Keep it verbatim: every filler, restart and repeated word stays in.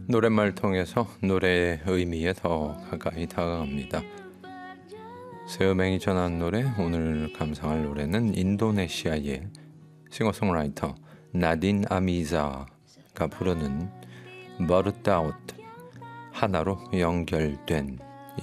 노랫말 통해서 노래의 의미에 더 가까이 다가갑니다. 새음행이 전한 노래, 오늘 감상할 노래는 인도네시아의 싱어송라이터 나딘 아미자가 부르는 버릇다웃, 하나로 연결된